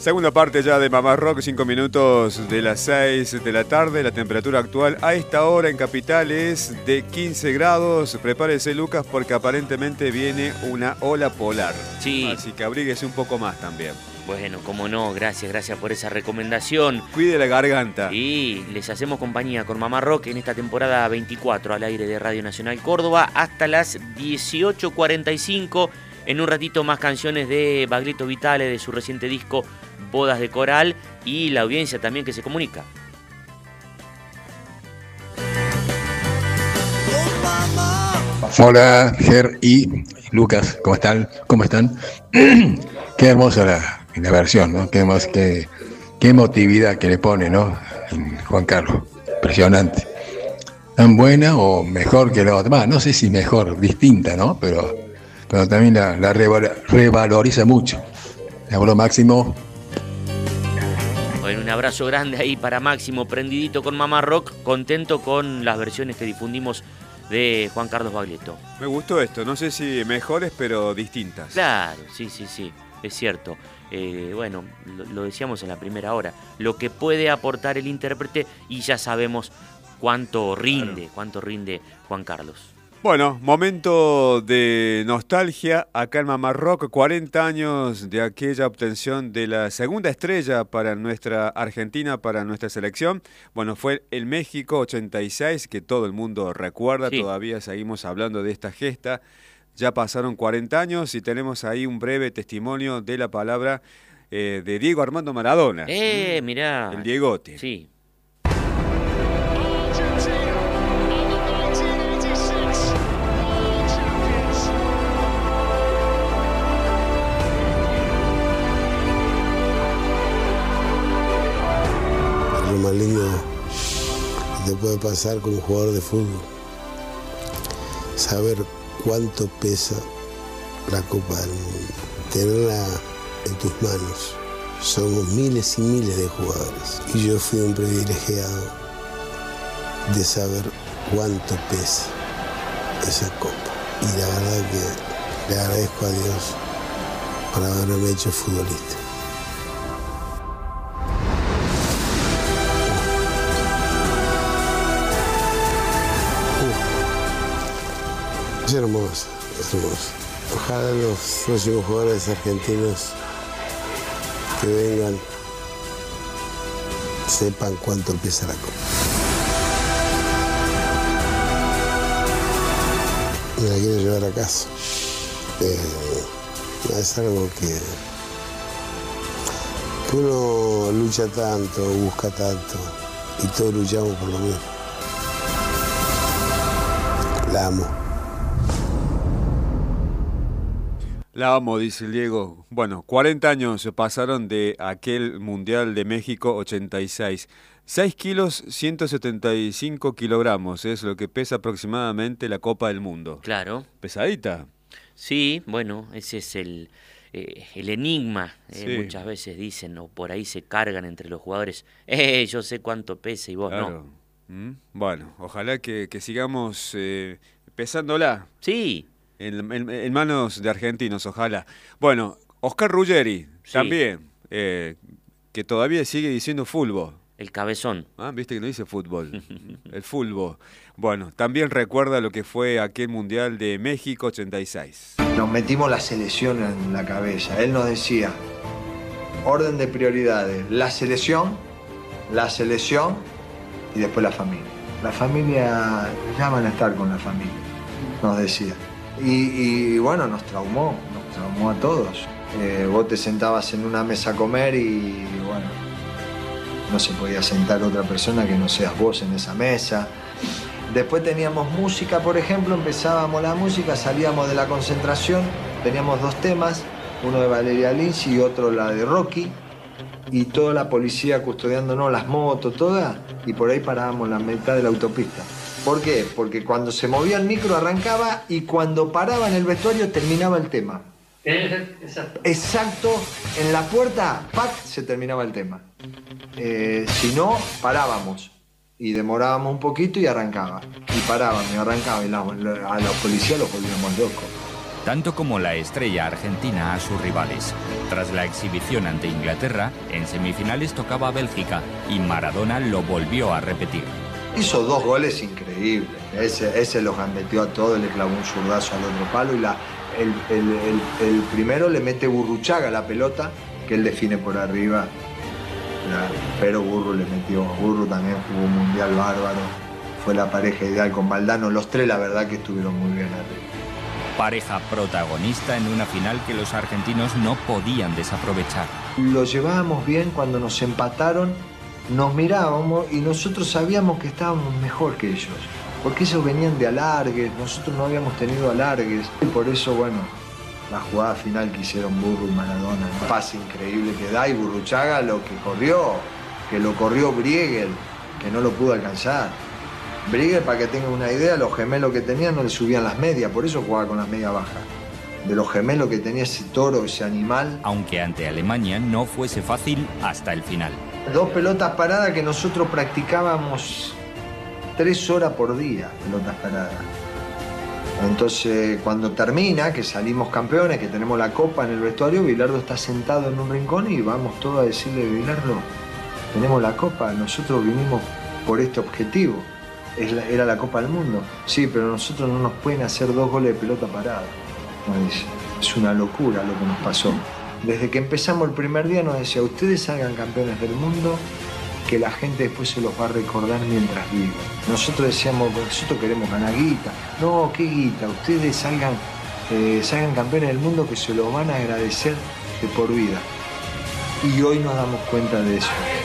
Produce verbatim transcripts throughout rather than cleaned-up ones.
Segunda parte ya de Mamá Rock, cinco minutos de las seis de la tarde. La temperatura actual a esta hora en Capital es de quince grados. Prepárese, Lucas, porque aparentemente viene una ola polar. Sí. Así que abríguese un poco más también. Bueno, cómo no, gracias, gracias por esa recomendación. Cuide la garganta. Y les hacemos compañía con Mamá Rock en esta temporada veinticuatro al aire de Radio Nacional Córdoba hasta las dieciocho cuarenta y cinco. En un ratito más canciones de Baglietto Vitale, de su reciente disco Bodas de Coral, y la audiencia también que se comunica. Hola, Ger y Lucas, ¿cómo están? ¿Cómo están? Qué hermosa la, la versión, ¿no? Qué, hermosa, qué, qué emotividad que le pone, ¿no? Juan Carlos, impresionante. Tan buena o mejor que la otra, bah, no sé si mejor, distinta, ¿no? Pero, pero también la, la revaloriza mucho. Le hablo Máximo. Bueno, un abrazo grande ahí para Máximo, prendidito con Mamá Rock, contento con las versiones que difundimos de Juan Carlos Baglietto. Me gustó esto, no sé si mejores, pero distintas. Claro, sí, sí, sí, es cierto. Eh, bueno, lo, lo decíamos en la primera hora, lo que puede aportar el intérprete y ya sabemos cuánto rinde, claro. cuánto rinde Juan Carlos. Bueno, momento de nostalgia acá en Mamá Rock, cuarenta años de aquella obtención de la segunda estrella para nuestra Argentina, para nuestra selección. Bueno, fue el México ochenta y seis, que todo el mundo recuerda, sí. Todavía seguimos hablando de esta gesta. Ya pasaron cuarenta años y tenemos ahí un breve testimonio de la palabra eh, de Diego Armando Maradona. Eh, mirá. El Diegote. Sí. Lo más lindo que te puede pasar con un jugador de fútbol, saber cuánto pesa la Copa del Mundo, tenerla en tus manos. Somos miles y miles de jugadores y yo fui un privilegiado de saber cuánto pesa esa Copa. Y la verdad que le agradezco a Dios por haberme hecho futbolista. Es hermoso, es hermoso. Ojalá los próximos jugadores argentinos que vengan sepan cuánto empieza la Copa. Me la quiero llevar a casa. Eh, es algo que, que uno lucha tanto, busca tanto, y todos luchamos por lo mismo. La amo. La amo, dice el Diego. Bueno, cuarenta años pasaron de aquel Mundial de México ochenta y seis. seis kilos, ciento setenta y cinco kilogramos es lo que pesa aproximadamente la Copa del Mundo. Claro. Pesadita. Sí, bueno, ese es el, eh, el enigma. Eh, Sí. Muchas veces dicen, o por ahí se cargan entre los jugadores. Eh, yo sé cuánto pesa y vos Claro. no. ¿Mm? Bueno, ojalá que, que sigamos eh, pesándola. Sí. En, en, en manos de argentinos, ojalá. Bueno, Oscar Ruggeri, Sí. también, eh, que todavía sigue diciendo fútbol. El cabezón. Ah, viste que no dice fútbol, el fútbol. Bueno, también recuerda lo que fue aquel Mundial de México ochenta y seis. Nos metimos la selección en la cabeza. Él nos decía, orden de prioridades, la selección, la selección y después la familia. La familia, ya van a estar con la familia, nos decía. Y, y bueno, nos traumó, nos traumó a todos. Eh, vos te sentabas en una mesa a comer y bueno, no se podía sentar otra persona que no seas vos en esa mesa. Después teníamos música, por ejemplo, empezábamos la música, salíamos de la concentración, teníamos dos temas, uno de Valeria Lynch y otro la de Rocky, y toda la policía custodiándonos, las motos, todas, y por ahí parábamos la mitad de la autopista. ¿Por qué? Porque cuando se movía el micro arrancaba y cuando paraba en el vestuario terminaba el tema. Exacto. Exacto, en la puerta, ¡pac!, se terminaba el tema. Eh, si no, parábamos y demorábamos un poquito y arrancaba. Y parábamos y arrancaba y la, a los policías los volvíamos locos. tanto como la estrella argentina a sus rivales. Tras la exhibición ante Inglaterra, en semifinales tocaba a Bélgica y Maradona lo volvió a repetir. Hizo dos goles increíbles. Ese, ese los gambeteó a todos, le clavó un zurdazo al otro palo y la, el, el, el, el primero le mete Burruchaga la pelota, que él define por arriba. Pero Burru le metió. Burru también jugó un mundial bárbaro. Fue la pareja ideal con Valdano. Los tres, la verdad, que estuvieron muy bien arriba. Pareja protagonista en una final que los argentinos no podían desaprovechar. Lo llevábamos bien cuando nos empataron, nos mirábamos y nosotros sabíamos que estábamos mejor que ellos. Porque ellos venían de alargues, nosotros no habíamos tenido alargues. Y por eso, bueno, la jugada final que hicieron Burru y Maradona, un pase increíble que da, y Burruchaga lo que corrió, que lo corrió Briegel, que no lo pudo alcanzar. Briegel, para que tengan una idea, los gemelos que tenían no le subían las medias, por eso jugaba con las medias bajas. De los gemelos que tenía ese toro, ese animal. Aunque ante Alemania no fuese fácil hasta el final. Dos pelotas paradas que nosotros practicábamos tres horas por día, pelotas paradas. Entonces, cuando termina, que salimos campeones, que tenemos la copa en el vestuario, Bilardo está sentado en un rincón y vamos todos a decirle: Bilardo, tenemos la copa, nosotros vinimos por este objetivo. Es la, era la Copa del Mundo. Sí, pero nosotros no nos pueden hacer dos goles de pelota parada. Nos dice, es una locura lo que nos pasó. Desde que empezamos el primer día nos decía: ustedes salgan campeones del mundo, que la gente después se los va a recordar mientras vivan. Nosotros decíamos: nosotros queremos ganar guita. No, ¿qué guita? Ustedes salgan, eh, salgan campeones del mundo, que se lo van a agradecer de por vida. Y hoy nos damos cuenta de eso.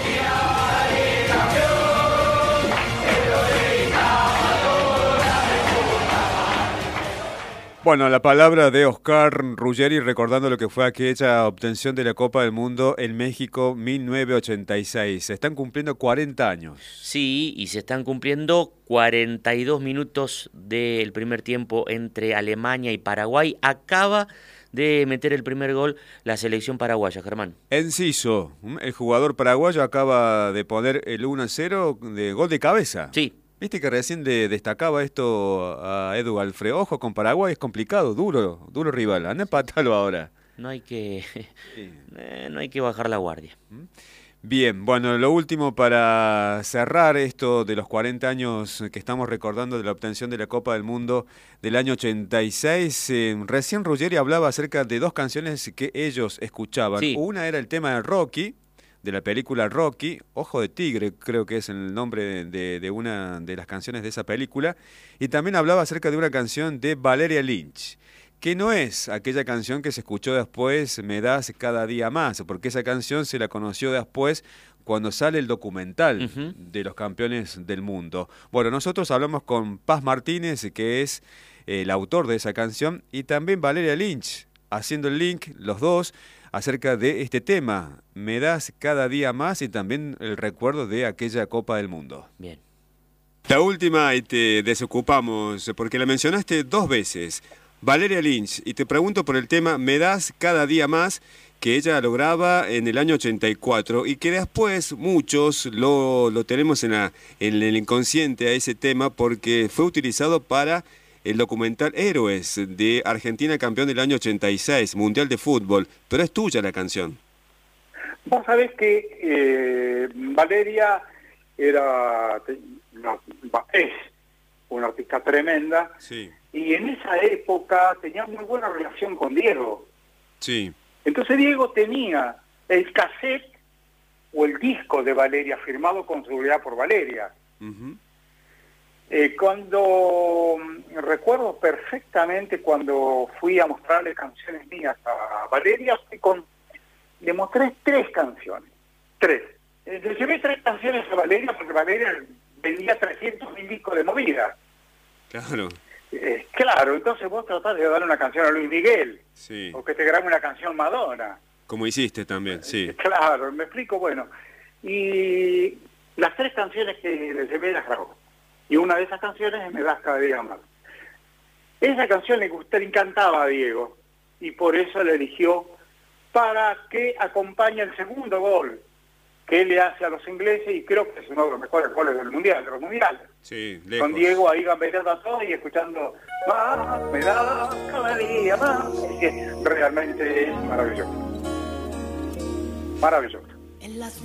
Bueno, la palabra de Oscar Ruggeri recordando lo que fue aquella obtención de la Copa del Mundo en México mil novecientos ochenta y seis. Se están cumpliendo cuarenta años. Sí, y se están cumpliendo cuarenta y dos minutos del primer tiempo entre Alemania y Paraguay. Acaba de meter el primer gol la selección paraguaya, Germán. Enciso, el jugador paraguayo acaba de poner el uno a cero de gol de cabeza. Sí. Viste que recién de, destacaba esto a Edu Alfredo. Ojo, con Paraguay es complicado, duro, duro rival. Anda a empatarlo ahora. No hay que, sí. eh, no hay que bajar la guardia. Bien, bueno, lo último para cerrar esto de los cuarenta años que estamos recordando de la obtención de la Copa del Mundo del año ochenta y seis. Eh, recién Ruggeri hablaba acerca de dos canciones que ellos escuchaban. Sí. Una era el tema de Rocky, de la película Rocky, Ojo de Tigre, creo que es el nombre de, de una de las canciones de esa película, y también hablaba acerca de una canción de Valeria Lynch, que no es aquella canción que se escuchó después, Me das cada día más, porque esa canción se la conoció después cuando sale el documental uh-huh. de los campeones del mundo. Bueno, nosotros hablamos con Paz Martínez, que es el autor de esa canción, y también Valeria Lynch, haciendo el link, los dos, acerca de este tema, Me das cada día más, y también el recuerdo de aquella Copa del Mundo. Bien. La última, y te desocupamos, porque la mencionaste dos veces, Valeria Lynch, y te pregunto por el tema Me das cada día más, que ella lo graba en el año ochenta y cuatro, y que después muchos lo, lo tenemos en, la, en el inconsciente a ese tema, porque fue utilizado para el documental Héroes de Argentina, campeón del año ochenta y seis, Mundial de Fútbol, pero es tuya la canción. Vos sabés que eh, Valeria era, no, es una artista tremenda, sí. Y en esa época tenía muy buena relación con Diego. Sí. Entonces Diego tenía el cassette o el disco de Valeria firmado con seguridad por Valeria. Uh-huh. Eh, cuando recuerdo perfectamente cuando fui a mostrarle canciones mías a Valeria, fui con, le mostré tres canciones, tres. Eh, le llevé tres canciones a Valeria porque Valeria vendía trescientos mil discos de movida. Claro. Eh, claro, entonces vos tratás de darle una canción a Luis Miguel, sí. O que te grabe una canción Madonna. Como hiciste también, sí. Eh, claro, me explico, bueno. Y las tres canciones que le llevé las grabó. Y una de esas canciones es Me das cada día más. Esa canción le gustó, le encantaba a Diego, y por eso la eligió para que acompañe el segundo gol que le hace a los ingleses, y creo que es uno de los mejores goles del mundial, de los mundiales. Sí, lejos. Con Diego ahí gambeteando a todo y escuchando más, me da cada día más. Es que realmente es maravilloso. Maravilloso.